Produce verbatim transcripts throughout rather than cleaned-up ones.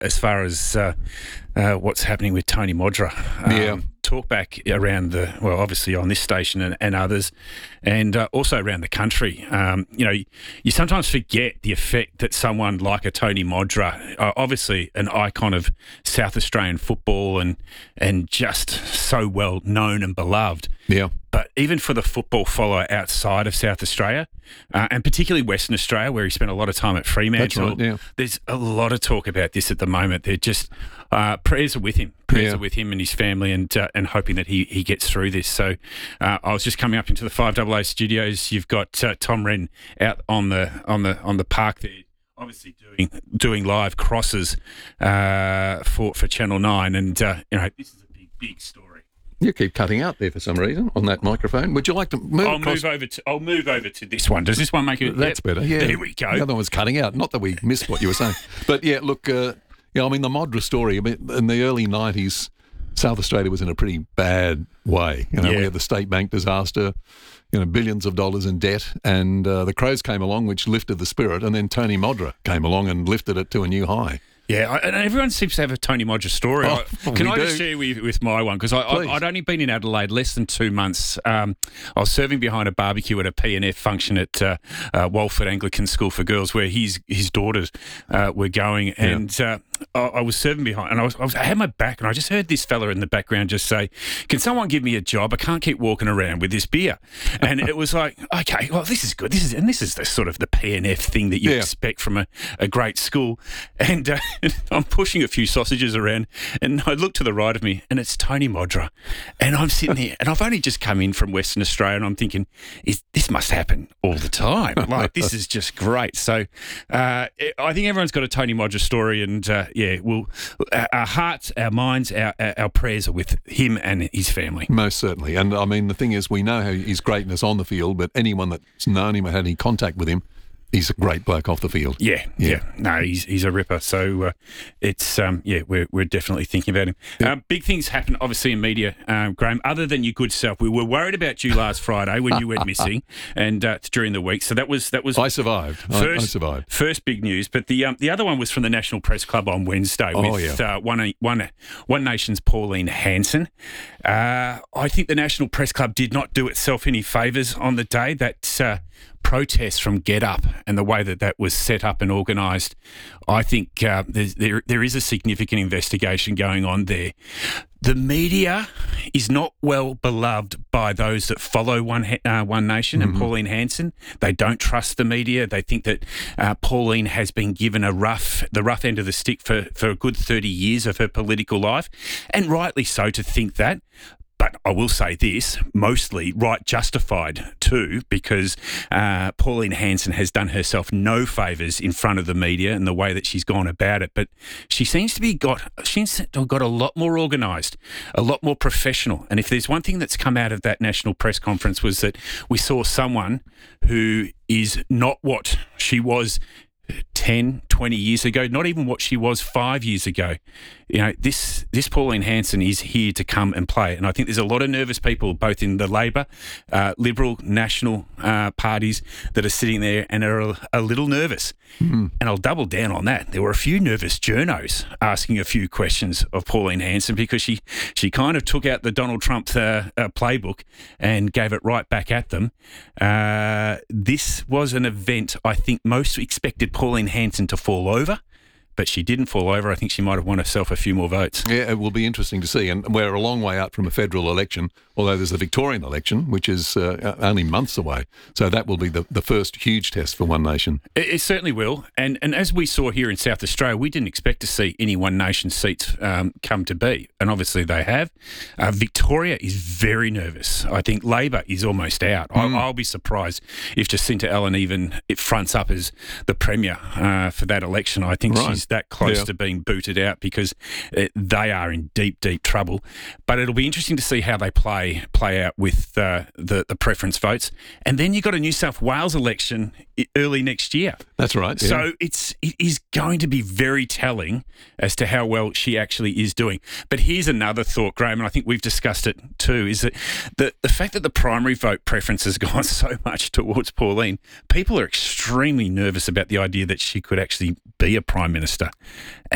as far as uh, uh, what's happening with Tony Modra. Um, Yeah. Talk back around the, well, obviously on this station and, and others, and uh, also around the country. Um, you know, you sometimes forget the effect that someone like a Tony Modra, uh, obviously an icon of South Australian football and and just so well known and beloved. Yeah. But even for the football follower outside of South Australia, uh, and particularly Western Australia, where he spent a lot of time at Fremantle, That's right, yeah. there's a lot of talk about this at the moment. They're just uh, prayers are with him, prayers Yeah. are with him and his family, and uh, and hoping that he he gets through this. So uh, I was just coming up into the five A A studios. You've got uh, Tom Wren out on the on the on the park there, obviously doing doing live crosses uh, for for Channel Nine, and uh, you know this is a big big story. You keep cutting out there for some reason on that microphone. Would you like to move I'll across? move over to I'll move over to this one. Does this one make it? That's Yep. better, yeah. There we go. The other one was cutting out. Not that we missed what you were saying. But, yeah, look, uh, yeah, I mean, the Modra story, I mean, in the early nineties, South Australia was in a pretty bad way. You know, Yeah. we had the State Bank disaster, you know, billions of dollars in debt, and uh, the Crows came along, which lifted the spirit, and then Tony Modra came along and lifted it to a new high. Yeah, I, and everyone seems to have a Tony Modra story. Oh, I, can we I just do. share with, with my one? Because Please. I'd only been in Adelaide less than two months. Um, I was serving behind a barbecue at a P N F function at uh, uh, Walford Anglican School for Girls, where his his daughters uh, were going, and uh, I, I was serving behind, and I was, I was I had my back, and I just heard this fella in the background just say, "Can someone give me a job? I can't keep walking around with this beer." And it was like, okay, well, this is good. This is and this is the sort of the P N F thing that you Yeah. expect from a, a great school, and uh, I'm pushing a few sausages around, and I look to the right of me, and it's Tony Modra, and I'm sitting here, and I've only just come in from Western Australia, and I'm thinking, is this must happen all the time? Like, this is just great. So, uh, I think everyone's got a Tony Modra story, and uh, yeah, we'll our hearts, our minds, our our prayers are with him and his family. Most certainly. And, I mean, the thing is, we know how his greatness on the field, but anyone that's known him or had any contact with him, he's a great bloke off the field. Yeah, yeah, Yeah. No, he's he's a ripper. So uh, it's um, yeah, we're we're definitely thinking about him. Yeah. Um, big things happen, obviously, in media, um, Graham. Other than your good self, we were worried about you last Friday when you went missing, and uh, during the week. So that was that was I survived. I, I First, survived. first big news, but the um, the other one was from the National Press Club on Wednesday Oh, with yeah. uh, one, one, one Nation's Pauline Hanson. Uh, I think the National Press Club did not do itself any favours on the day. That uh, protest from Get Up and the way that that was set up and organised, I think uh, there's, there there is a significant investigation going on there. The media is not well beloved by those that follow One uh, One Nation and Pauline Hanson. They don't trust the media. They think that uh, Pauline has been given a rough, the rough end of the stick for, for a good thirty years of her political life, and rightly so to think that. But I will say this, mostly right justified too, because uh, Pauline Hanson has done herself no favours in front of the media in the way that she's gone about it. But she seems to be got she's got a lot more organised, a lot more professional. And if there's one thing that's come out of that national press conference was that we saw someone who is not what she was ten, twenty years ago, not even what she was five years ago. You know, this this Pauline Hanson is here to come and play. And I think there's a lot of nervous people, both in the Labor, uh, Liberal, National uh, parties that are sitting there and are a, a little nervous. Mm-hmm. And I'll double down on that. There were a few nervous journos asking a few questions of Pauline Hanson because she, she kind of took out the Donald Trump uh, uh, playbook and gave it right back at them. Uh, this was an event I think most expected Pauline Hanson to fall over, but she didn't fall over. I think she might have won herself a few more votes. Yeah, it will be interesting to see. And we're a long way out from a federal election, although there's the Victorian election, which is uh, only months away. So that will be the, the first huge test for One Nation. It, it certainly will. And and as we saw here in South Australia, we didn't expect to see any One Nation seats um, come to be. And obviously they have. Uh, Victoria is very nervous. I think Labor is almost out. Mm. I'll, I'll be surprised if Jacinta Allen even it fronts up as the Premier uh, for that election. I think right. she's that close yeah. to being booted out because uh, they are in deep, deep trouble. But it'll be interesting to see how they play play out with uh, the, the preference votes. And then you've got a New South Wales election early next year. That's right. Yeah. So it's it is going to be very telling as to how well she actually is doing. But here's another thought, Graham, and I think we've discussed it too, is that the, the fact that the primary vote preference has gone so much towards Pauline, people are extremely nervous about the idea that she could actually be a Prime Minister. And that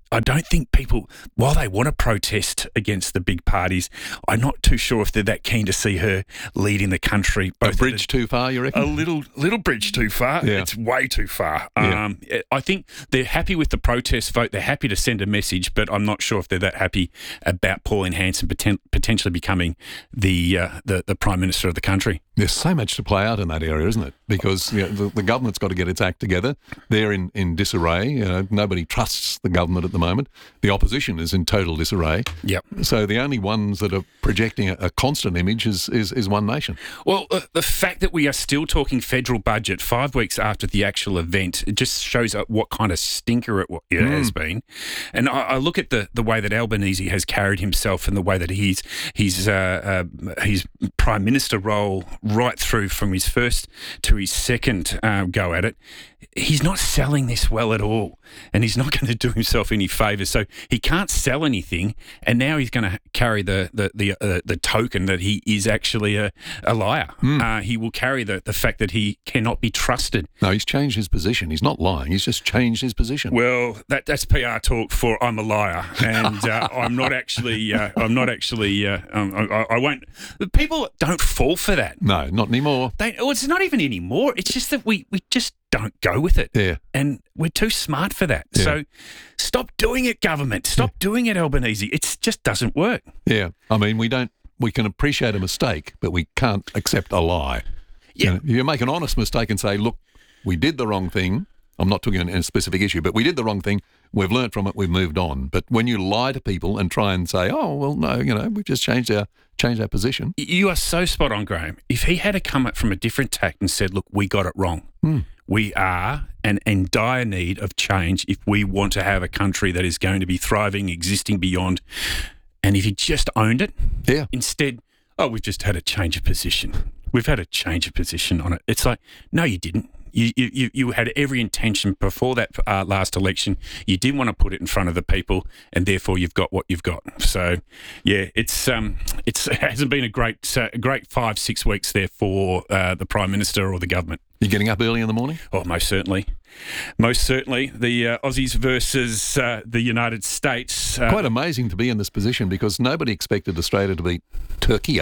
I don't think people, while they want to protest against the big parties, I'm not too sure if they're that keen to see her leading the country. A bridge too far, you reckon? A little little bridge too far. Yeah. It's way too far. Yeah. Um, I think they're happy with the protest vote. They're happy to send a message, but I'm not sure if they're that happy about Pauline Hanson poten- potentially becoming the, uh, the the Prime Minister of the country. There's so much to play out in that area, isn't it? Because you know, the, the government's got to get its act together. They're in, in disarray. You know, nobody trusts the government at the moment. The opposition is in total disarray. Yep. So the only ones that are projecting a, a constant image is, is, is One Nation. Well, uh, the fact that we are still talking federal budget five weeks after the actual event, it just shows uh, what kind of stinker it, it mm. has been. And I, I look at the, the way that Albanese has carried himself and the way that he's he's uh, uh, his Prime Minister role right through from his first to his second uh, go at it. He's not selling this well at all, and he's not going to do himself any favours. So he can't sell anything, and now he's going to carry the the the, uh, the token that he is actually a, a liar. Mm. Uh, he will carry the, the fact that he cannot be trusted. No, he's changed his position. He's not lying. He's just changed his position. Well, that that's P R talk for I'm a liar, and uh, I'm not actually. Uh, I'm not actually. Uh, um, I, I won't. People don't fall for that. No, not anymore. They, well, it's not even anymore. It's just that we we just don't go with it. Yeah. And we're too smart for that. Yeah. So stop doing it, government. Stop yeah. doing it, Albanese. It just doesn't work. Yeah. I mean, we don't, we can appreciate a mistake, but we can't accept a lie. Yeah. You know, you make an honest mistake and say, look, we did the wrong thing. I'm not talking on a specific issue, but we did the wrong thing. We've learnt from it. We've moved on. But when you lie to people and try and say, oh, well, no, you know, we've just changed our changed our position. You are so spot on, Graham. If he had come up from a different tack and said, look, we got it wrong. Mm. We are an, in dire need of change if we want to have a country that is going to be thriving, existing beyond. And if he just owned it, yeah. instead, oh, we've just had a change of position. We've had a change of position on it. It's like, no, you didn't. You you you had every intention before that uh, last election. You didn't want to put it in front of the people, and therefore you've got what you've got. So, yeah, it's um it's it hasn't been a great uh, great five six weeks there for uh, the Prime Minister or the government. You getting up early in the morning? Oh, most certainly. Most certainly. The uh, Aussies versus uh, the United States. Uh, Quite amazing to be in this position because nobody expected Australia to beat Turkey.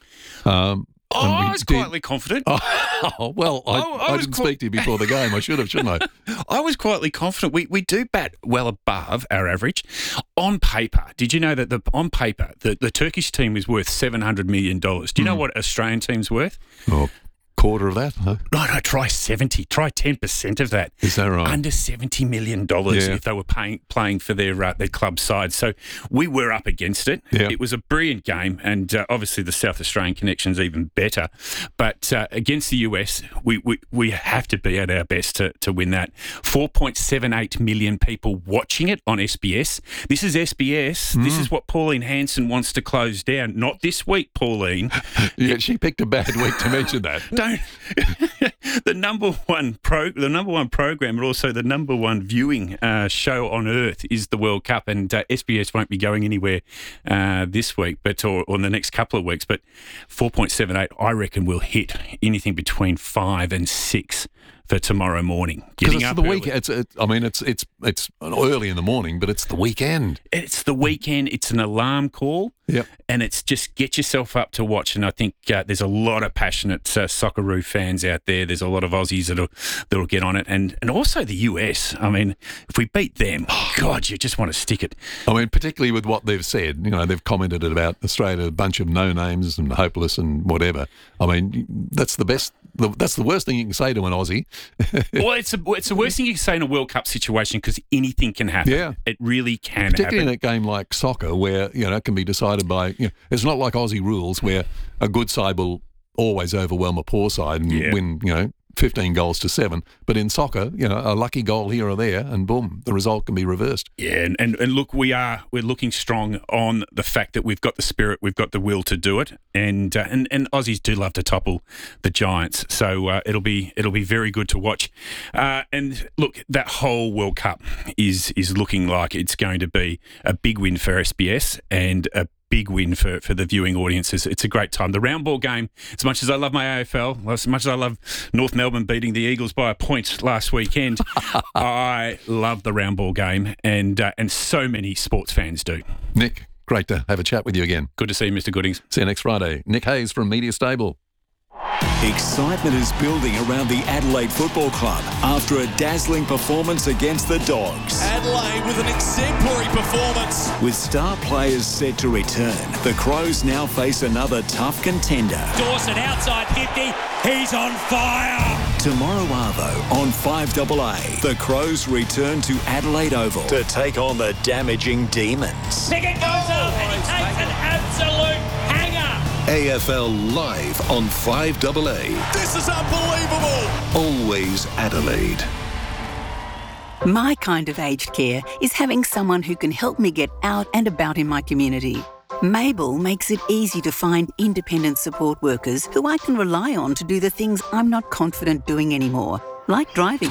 Um, oh, I was did. quietly confident. Oh, well, I, I, I, I didn't qu- speak to you before the game. I should have, shouldn't I? I was quietly confident. We we do bat well above our average. On paper, did you know that the on paper, the, the Turkish team is worth seven hundred million dollars? Do you mm. know what Australian team's worth? Oh. Quarter of that? Huh? No, no, try seventy. Try ten percent of that. Is that right? Under seventy million dollars yeah. if they were paying, playing for their uh, their club side. So we were up against it. Yeah. It was a brilliant game, and uh, obviously the South Australian connection's even better. But uh, against the U S, we, we, we have to be at our best to, to win that. four point seven eight million people watching it on S B S. This is S B S. Mm. This is what Pauline Hanson wants to close down. Not this week, Pauline. Yeah, she picked a bad week to mention that. Don't the number one pro, the number one program, but also the number one viewing uh, show on earth is the World Cup, and uh, S B S won't be going anywhere uh, this week, but or, or in the next couple of weeks. But four point seven eight, I reckon, will hit anything between five and six for tomorrow morning. Getting it's up the early. week. It's. It, I mean, it's it's it's early in the morning, but it's the weekend. It's the weekend. It's an alarm call. Yep. And it's just get yourself up to watch. And I think uh, there's a lot of passionate uh, Socceroo fans out there. There's a lot of Aussies that'll that'll get on it, and and also the U S. I mean, if we beat them, oh, God, you just want to stick it. I mean, particularly with what they've said. You know, they've commented about Australia, a bunch of no names and hopeless and whatever. I mean, that's the best. That's the worst thing you can say to an Aussie. Well, it's a, it's the worst thing you can say in a World Cup situation because anything can happen. Yeah. It really can Particularly happen. in a game like soccer where, you know, it can be decided by, you know, it's not like Aussie rules where a good side will always overwhelm a poor side and yeah. win, you know, fifteen goals to seven. But in soccer, you know, a lucky goal here or there and boom, the result can be reversed. Yeah, and, and, and look, we are, we're looking strong on the fact that we've got the spirit, we've got the will to do it. And uh, and, and Aussies do love to topple the Giants. So uh, it'll be it'll be very good to watch. Uh, and look, that whole World Cup is is looking like it's going to be a big win for S B S and a big win for, for the viewing audiences. It's a great time. The round ball game, as much as I love my A F L, as much as I love North Melbourne beating the Eagles by a point last weekend, I love the round ball game, and uh, and so many sports fans do. Nick, great to have a chat with you again. Good to see you, Mister Goodings. See you next Friday. Nick Hayes from Media Stable. Excitement is building around the Adelaide Football Club after a dazzling performance against the Dogs. Adelaide with an exemplary performance. With star players set to return, the Crows now face another tough contender. Dawson outside fifty. He's on fire. Tomorrow Arvo on five A A. The Crows return to Adelaide Oval to take on the damaging Demons. Pickett goes up and he takes an absolute hanger. A F L live on five A A. This is unbelievable. Always Adelaide. My kind of aged care is having someone who can help me get out and about in my community. Mabel makes it easy to find independent support workers who I can rely on to do the things I'm not confident doing anymore, like driving.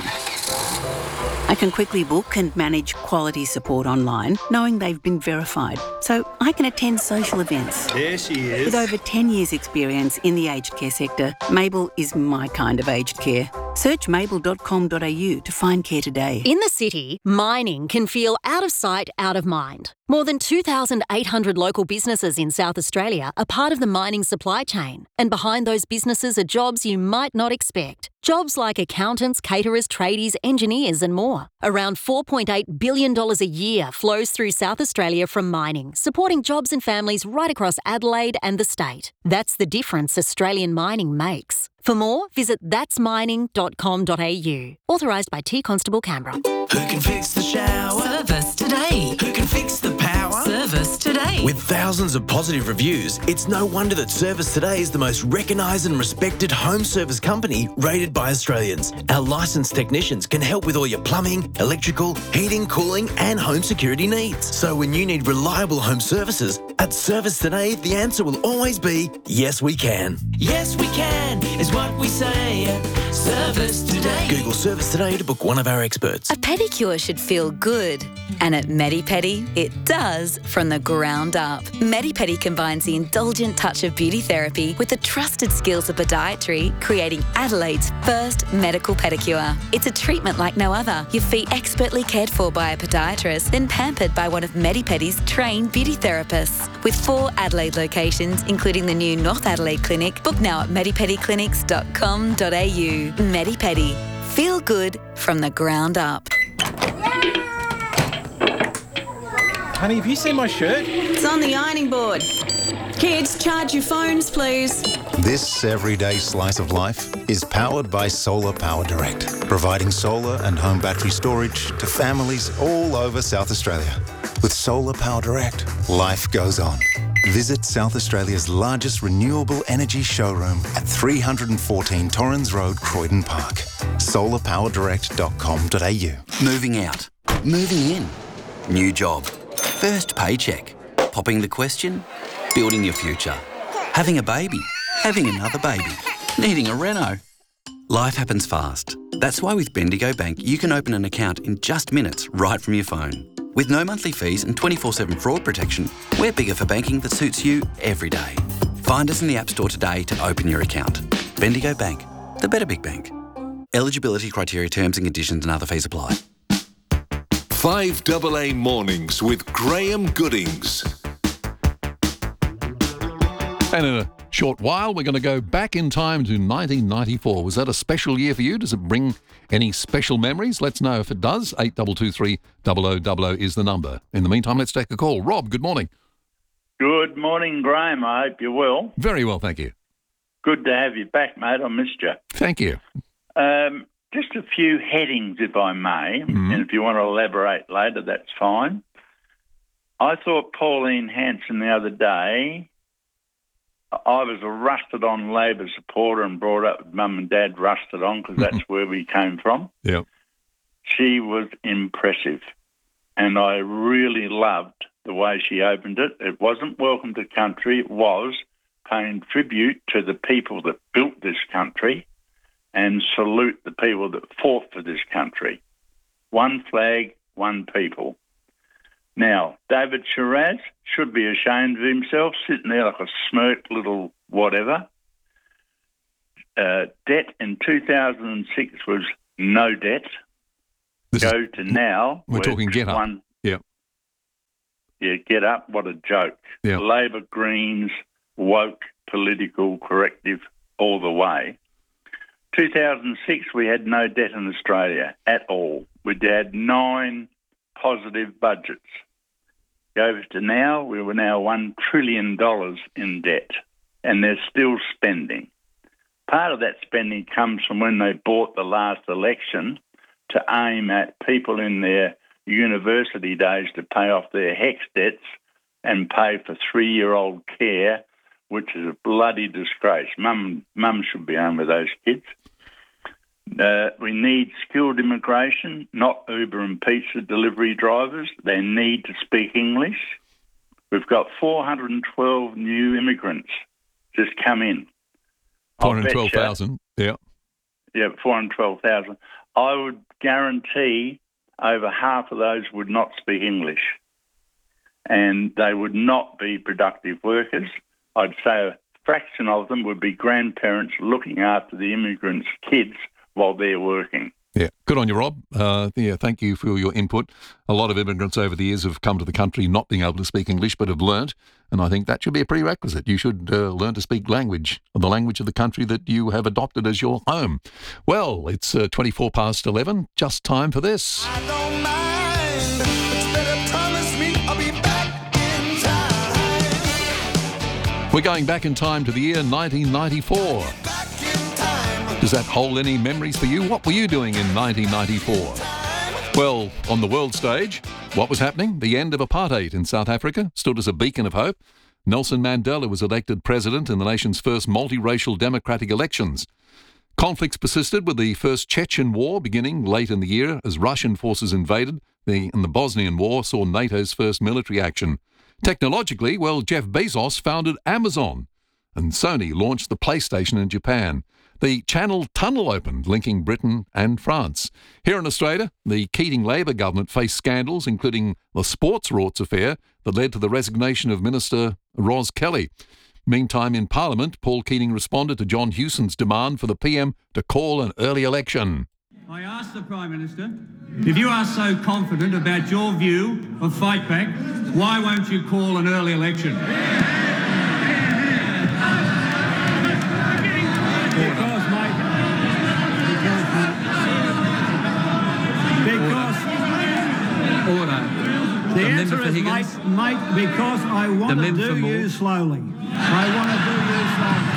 I can quickly book and manage quality support online, knowing they've been verified, so I can attend social events. There she is. With over ten years' experience in the aged care sector, Mabel is my kind of aged care. Search mabel dot com dot a u to find care today. In the city, mining can feel out of sight, out of mind. More than two thousand eight hundred local businesses in South Australia are part of the mining supply chain. And behind those businesses are jobs you might not expect. Jobs like accountants, caterers, tradies, engineers and more. Around four point eight billion dollars a year flows through South Australia from mining, supporting jobs and families right across Adelaide and the state. That's the difference Australian mining makes. For more, visit thats mining dot com dot a u. Authorised by T Constable Canberra. Who can fix the shower? Service today. Who can fix the power? Service today. With thousands of positive reviews, it's no wonder that Service Today is the most recognised and respected home service company rated by Australians. Our licensed technicians can help with all your plumbing, electrical, heating, cooling and home security needs. So when you need reliable home services, at Service Today, the answer will always be, yes we can. Yes, we can, is what we say. Service Today. Google Service Today to book one of our experts. A pedicure should feel good. And at Medipedi, it does from the ground up. Medipedi combines the indulgent touch of beauty therapy with the trusted skills of podiatry, creating Adelaide's first medical pedicure. It's a treatment like no other. Your feet expertly cared for by a podiatrist, then pampered by one of Medipedi's trained beauty therapists. With four Adelaide locations, including the new North Adelaide Clinic, book now at medipedi clinics dot com dot a u. Medipedi. Feel good from the ground up. Honey, have you seen my shirt? It's on the ironing board. Kids, charge your phones, please. This everyday slice of life is powered by Solar Power Direct, providing solar and home battery storage to families all over South Australia. With Solar Power Direct, life goes on. Visit South Australia's largest renewable energy showroom at three fourteen Torrens Road, Croydon Park. solar power direct dot com dot a u. Moving out. Moving in. New job. First paycheck. Popping the question. Building your future. Having a baby. Having another baby. Needing a reno. Life happens fast. That's why with Bendigo Bank you can open an account in just minutes right from your phone. With no monthly fees and twenty-four seven fraud protection, we're bigger for banking that suits you every day. Find us in the App Store today to open your account. Bendigo Bank, the better big bank. Eligibility criteria, terms and conditions and other fees apply. five A A Mornings with Graham Goodings. And in a short while, we're going to go back in time to nineteen ninety-four. Was that a special year for you? Does it bring any special memories? Let's know if it does. eight two two three, double oh double oh is the number. In the meantime, let's take a call. Rob, good morning. Good morning, Graham. I hope you're well. Very well, thank you. Good to have you back, mate. I missed you. Thank you. Um, just a few headings, if I may, mm-hmm. and if you want to elaborate later, that's fine. I thought Pauline Hanson the other day, I was a rusted-on Labor supporter and brought up with Mum and Dad rusted on because that's where we came from. Yeah. She was impressive, and I really loved the way she opened it. It wasn't welcome to country. It was paying tribute to the people that built this country and salute the people that fought for this country. One flag, one people. Now, David Shiraz should be ashamed of himself, sitting there like a smirked little whatever. Uh, debt in two thousand six was no debt. This Go is, to now. We're talking Get Up. One, yeah. Yeah, Get Up, what a joke. Yeah. Labor, Greens, woke, political corrective all the way. two thousand six, we had no debt in Australia at all. We had nine positive budgets. Go to now, we were now one trillion dollars in debt, and they're still spending. Part of that spending comes from when they bought the last election to aim at people in their university days to pay off their HECS debts and pay for three-year-old care, which is a bloody disgrace. Mum, mum should be home with those kids. Uh, we need skilled immigration, not Uber and pizza delivery drivers. They need to speak English. We've got four hundred twelve new immigrants just come in. four hundred twelve thousand, yeah. Yeah, four hundred twelve thousand. I would guarantee over half of those would not speak English, and they would not be productive workers. I'd say a fraction of them would be grandparents looking after the immigrants' kids while they're working. Yeah, good on you, Rob. Uh, yeah, thank you for your input. A lot of immigrants over the years have come to the country not being able to speak English, but have learnt, and I think that should be a prerequisite. You should uh, learn to speak language, the language of the country that you have adopted as your home. Well, it's uh, twenty-four past eleven, just time for this. I don't mind. You better promise me I'll be back in time. We're going back in time to the year nineteen ninety-four. Does that hold any memories for you? What were you doing in nineteen ninety-four? Well, on the world stage, what was happening? The end of apartheid in South Africa stood as a beacon of hope. Nelson Mandela was elected president in the nation's first multiracial democratic elections. Conflicts persisted with the first Chechen war beginning late in the year as Russian forces invaded, the, and the Bosnian War saw NATO's first military action. Technologically, well, Jeff Bezos founded Amazon, and Sony launched the PlayStation in Japan. The Channel Tunnel opened, linking Britain and France. Here in Australia, the Keating Labor government faced scandals, including the sports rorts affair that led to the resignation of Minister Ros Kelly. Meantime, in Parliament, Paul Keating responded to John Hewson's demand for the P M to call an early election. I asked the Prime Minister, if you are so confident about your view of fight back, why won't you call an early election? Because, mate, because, because order. The, the answer is, mate, mate, because I want to do you slowly. I want to do you slowly.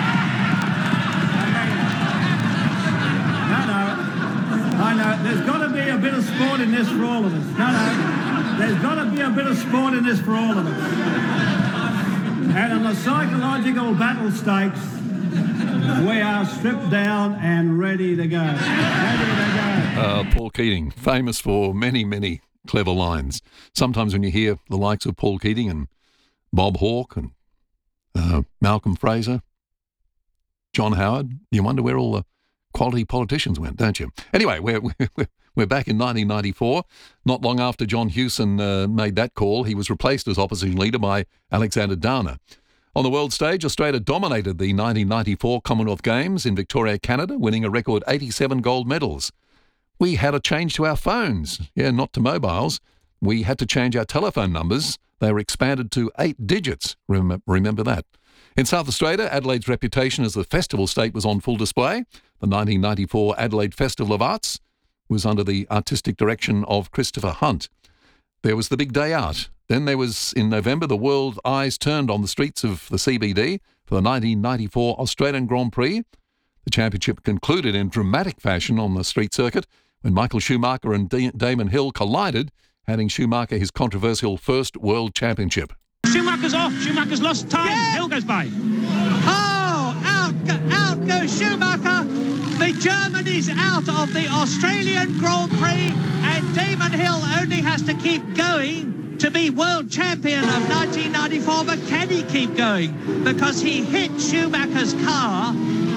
No, no, I know. There's got to be a bit of sport in this for all of us. No, no, there's got to be a bit of sport in this for all of us. And on the psychological battle stakes, we are stripped down and ready to go. Ready to go. Uh, Paul Keating, famous for many, many clever lines. Sometimes when you hear the likes of Paul Keating and Bob Hawke and uh, Malcolm Fraser, John Howard, you wonder where all the quality politicians went, don't you? Anyway, we're we're, we're back in nineteen ninety-four. Not long after John Hewson uh, made that call, he was replaced as opposition leader by Alexander Downer. On the world stage, Australia dominated the nineteen ninety-four Commonwealth Games in Victoria, Canada, winning a record eighty-seven gold medals. We had a change to our phones. Yeah, not to mobiles. We had to change our telephone numbers. They were expanded to eight digits. Rem- remember that. In South Australia, Adelaide's reputation as the festival state was on full display. The nineteen ninety-four Adelaide Festival of Arts was under the artistic direction of Christopher Hunt. There was the big day out. Then there was, in November, the world eyes turned on the streets of the C B D for the nineteen ninety-four Australian Grand Prix. The championship concluded in dramatic fashion on the street circuit when Michael Schumacher and D- Damon Hill collided, handing Schumacher his controversial first world championship. Schumacher's off. Schumacher's lost time. Yeah. Hill goes by. Oh, out, out goes Schumacher. The German is out of the Australian Grand Prix, and Damon Hill only has to keep going to be world champion of nineteen ninety-four. But can he keep going? Because he hit Schumacher's car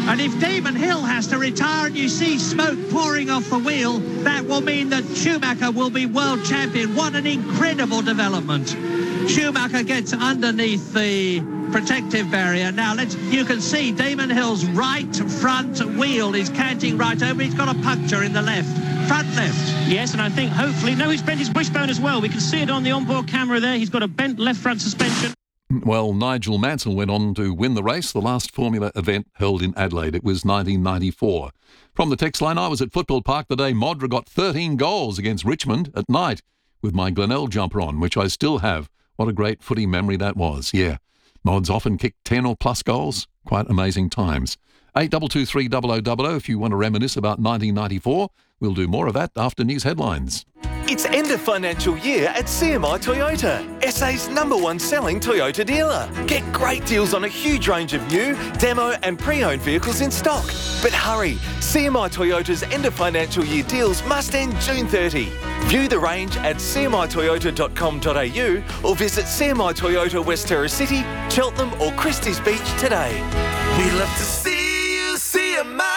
And if Damon Hill has to retire and you see smoke pouring off the wheel, that will mean that Schumacher will be world champion. What an incredible development. Schumacher gets underneath the protective barrier. Now, let's you can see Damon Hill's right front wheel is canting right over. He's got a puncture in the left, front left. Yes, and I think hopefully, no, he's bent his wishbone as well. We can see it on the onboard camera there. He's got a bent left front suspension. Well, Nigel Mansell went on to win the race, the last Formula event held in Adelaide. It was nineteen ninety-four. From the text line, I was at Football Park the day Modra got thirteen goals against Richmond at night with my Glenelg jumper on, which I still have. What a great footy memory that was. Yeah, Mods often kicked ten or plus goals. Quite amazing times. eight two two three double oh double oh if you want to reminisce about nineteen ninety-four. We'll do more of that after news headlines. It's end of financial year at C M I Toyota, S A's number one selling Toyota dealer. Get great deals on a huge range of new, demo and pre-owned vehicles in stock. But hurry, C M I Toyota's end of financial year deals must end June thirtieth. View the range at c m i toyota dot com dot a u or visit C M I Toyota West Terrace City, Cheltenham or Christie's Beach today. We love to see you see a miling.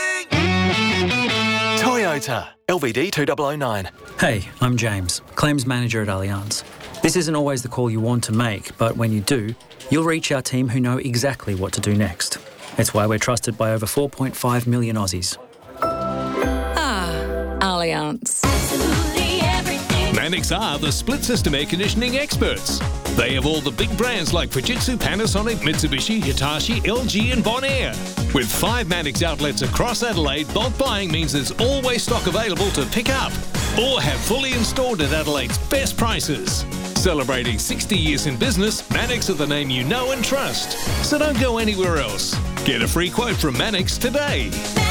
Toyota, L V D two thousand nine. Hey, I'm James, Claims Manager at Allianz. This isn't always the call you want to make, but when you do, you'll reach our team who know exactly what to do next. It's why we're trusted by over four point five million Aussies. Ah, Allianz. Mannix are the split system air conditioning experts. They have all the big brands like Fujitsu, Panasonic, Mitsubishi, Hitachi, L G and Bonaire. With five Mannix outlets across Adelaide, bulk buying means there's always stock available to pick up or have fully installed at Adelaide's best prices. Celebrating sixty years in business, Mannix are the name you know and trust. So don't go anywhere else. Get a free quote from Mannix today.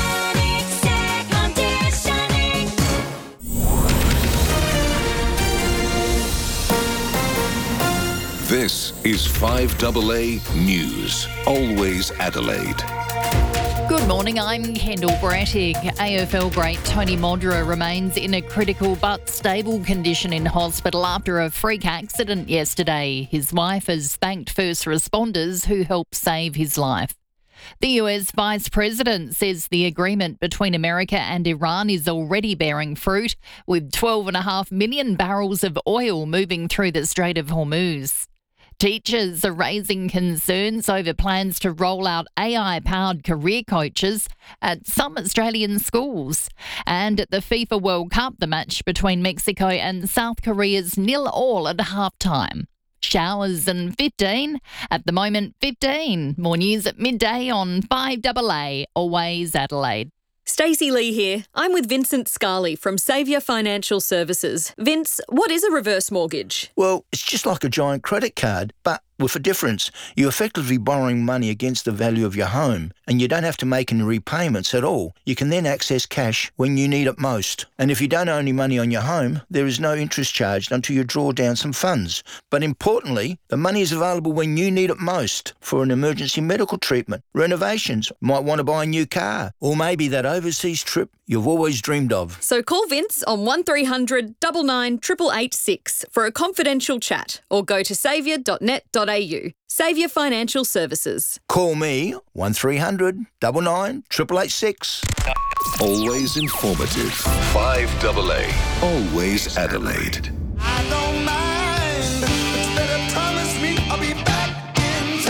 This is five double A News. Always Adelaide. Good morning, I'm Kendall Brattig. A F L great Tony Modra remains in a critical but stable condition in hospital after a freak accident yesterday. His wife has thanked first responders who helped save his life. The U S Vice President says the agreement between America and Iran is already bearing fruit, with twelve point five million barrels of oil moving through the Strait of Hormuz. Teachers are raising concerns over plans to roll out A I-powered career coaches at some Australian schools. And at the FIFA World Cup, the match between Mexico and South Korea's nil all at half-time. Showers and fifteen. At the moment, fifteen. More news at midday on five double A, always Adelaide. Stacey Lee here. I'm with Vincent Scarley from Saviour Financial Services. Vince, what is a reverse mortgage? Well, it's just like a giant credit card, but with a difference. You're effectively borrowing money against the value of your home, and you don't have to make any repayments at all. You can then access cash when you need it most. And if you don't owe any money on your home, there is no interest charged until you draw down some funds. But importantly, the money is available when you need it most for an emergency medical treatment, renovations, might want to buy a new car, or maybe that overseas trip you've always dreamed of. So call Vince on one three hundred nine nine eight eight eight six for a confidential chat, or go to saviour dot net dot a u. Saviour Financial Services. Call me one three hundred nine nine eight eight eight six. Always informative. five double A. Always Adelaide. I don't mind. It's better promise me I'll be back in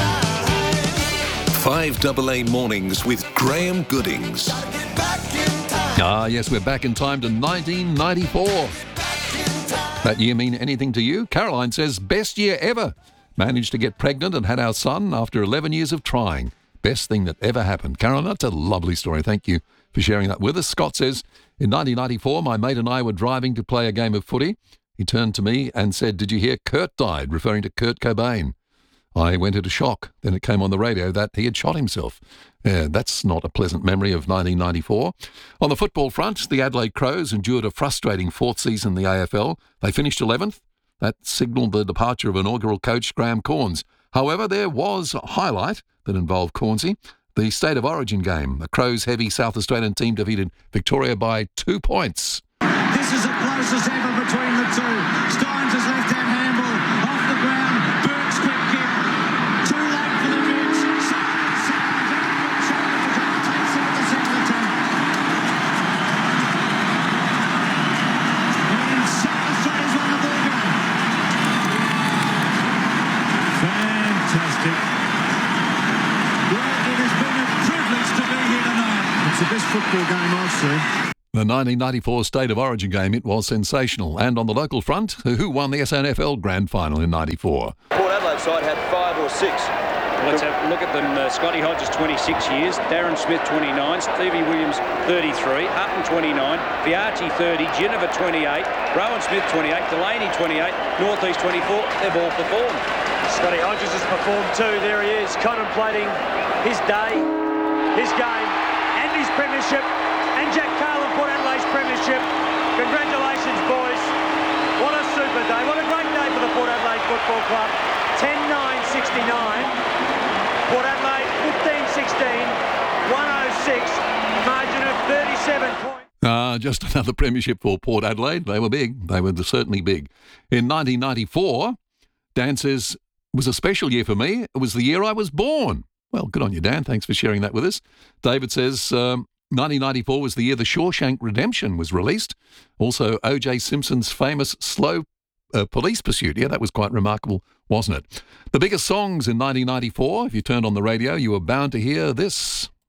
time. five double A Mornings with Graham Goodings. Ah, yes, we're back in time to nineteen ninety-four. That year mean anything to you? Caroline says, best year ever. Managed to get pregnant and had our son after eleven years of trying. Best thing that ever happened. Caroline, that's a lovely story. Thank you for sharing that with us. Scott says, in nineteen ninety-four, my mate and I were driving to play a game of footy. He turned to me and said, did you hear Kurt died, referring to Kurt Cobain? I went into shock. Then it came on the radio that he had shot himself. Yeah, that's not a pleasant memory of nineteen ninety-four. On the football front, the Adelaide Crows endured a frustrating fourth season in the A F L. They finished eleventh. That signalled the departure of inaugural coach Graham Cornes. However, there was a highlight that involved Cornesy. The State of Origin game. The Crows' heavy South Australian team defeated Victoria by two points. This is the closest ever between the two. Stynes' left-hand handball off the ground. Burke's quick kick. Too late for the Vids. football game I've seen. The nineteen ninety-four State of Origin game, it was sensational. And on the local front, who won the S N F L Grand Final in ninety-four? Port Adelaide side had five or six. Let's have a look at them. Uh, Scotty Hodges, twenty-six years. Darren Smith, twenty-nine. Stevie Williams, thirty-three. Hutton, twenty-nine. Viarchi, thirty. Ginniver, twenty-eight. Rowan Smith, twenty-eight. Delaney, twenty-eight. North East, twenty-four. They've all performed. Scotty Hodges has performed too. There he is, contemplating his day, his game, and his premiership. And Jack Carlin, Port Adelaide's premiership. Congratulations, boys. What a super day. What a great day for the Port Adelaide Football Club. ten nine sixty-nine. Port Adelaide fifteen sixteen. one oh six. Margin of thirty-seven points. Ah, just another premiership for Port Adelaide. They were big. They were certainly big. In nineteen ninety-four, Dan says, was a special year for me. It was the year I was born. Well, good on you, Dan. Thanks for sharing that with us. David says, um, nineteen ninety-four was the year The Shawshank Redemption was released. Also, O J Simpson's famous slow uh, police pursuit. Yeah, that was quite remarkable, wasn't it? The biggest songs in nineteen ninety-four, if you turned on the radio, you were bound to hear this.